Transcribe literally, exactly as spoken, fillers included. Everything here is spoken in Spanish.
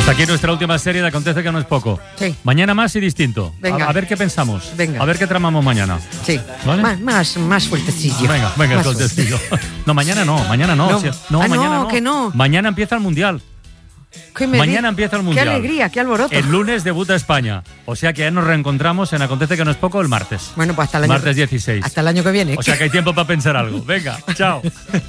Hasta aquí nuestra última serie de Acontece que no es poco. Sí. Mañana más y distinto. Venga. A, a ver qué pensamos. Venga. A ver qué tramamos mañana. Sí. ¿Vale? Más, más, más fuertecillo. Venga, venga, Más sueltecillo. No, mañana no, mañana no. No. O sea, no, Ah, mañana no, no. que no. Mañana empieza el Mundial. ¿Qué me Mañana di- empieza el Mundial. Qué alegría, qué alboroto. El lunes debuta España. O sea que ya nos reencontramos en Acontece que no es poco el martes. Bueno, pues hasta el año Martes dieciséis. Hasta el año que viene. O sea que hay tiempo para pensar algo. Venga, chao.